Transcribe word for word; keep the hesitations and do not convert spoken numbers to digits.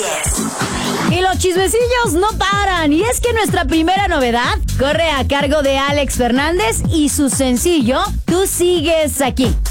diez. Y los chismecillos no paran. Y es que nuestra primera novedad corre a cargo de Alex Fernández y su sencillo Tú sigues aquí.